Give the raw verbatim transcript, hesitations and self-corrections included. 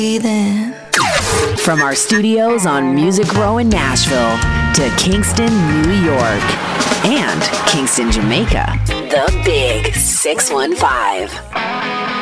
From our studios on Music Row in Nashville to Kingston, New York, and Kingston, Jamaica, the Big six one five.